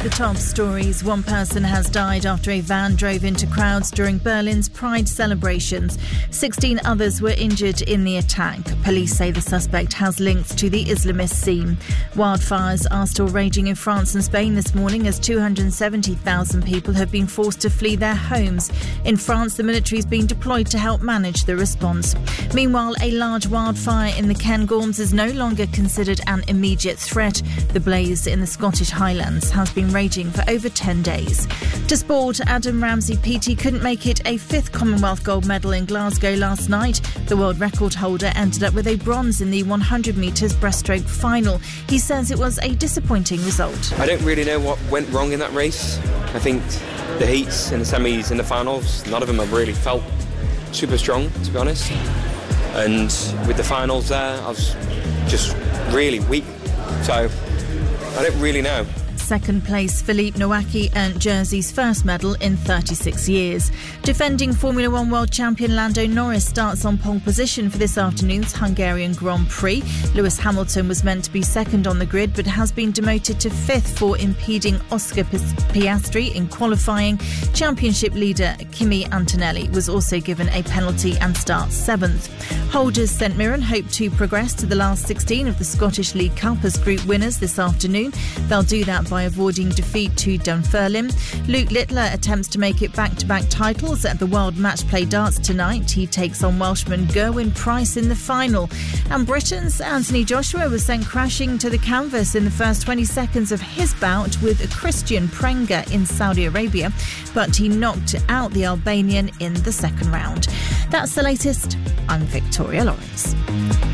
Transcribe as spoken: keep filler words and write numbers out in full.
The top stories. One person has died after a van drove into crowds during Berlin's Pride celebrations. sixteen others were injured in the attack. Police say the suspect has links to the Islamist scene. Wildfires are still raging in France and Spain this morning as two hundred seventy thousand people have been forced to flee their homes. In France, the military is being deployed to help manage the response. Meanwhile, a large wildfire in the Cairngorms is no longer considered an immediate threat. The blaze in the Scottish Highlands has been raging for over ten days. To sport, Adam Ramsey P T couldn't make it a fifth Commonwealth gold medal in Glasgow last night. The world record holder ended up with a bronze in the one hundred metres breaststroke final. He says it was a disappointing result. I don't really know what went wrong in that race. I think the heats and the semis and the finals, none of them have really felt super strong, to be honest. And with the finals there, I was just really weak. So I don't really know. Second place, Philippe Nowacki earned Jersey's first medal in thirty-six years. Defending Formula One world champion Lando Norris starts on pole position for this afternoon's Hungarian Grand Prix. Lewis Hamilton was meant to be second on the grid but has been demoted to fifth for impeding Oscar Piastri in qualifying. Championship leader Kimi Antonelli was also given a penalty and starts seventh. Holders St Mirren hope to progress to the last sixteen of the Scottish League Cup as group winners this afternoon. They'll do that by avoiding defeat to Dunfermline. Luke Littler attempts to make it back-to-back titles at the World Match Play Darts tonight. He takes on Welshman Gerwyn Price in the final. And Britain's Anthony Joshua was sent crashing to the canvas in the first twenty seconds of his bout with Christian Prenga in Saudi Arabia, but he knocked out the Albanian in the second round. That's the latest. I'm Victoria Lawrence.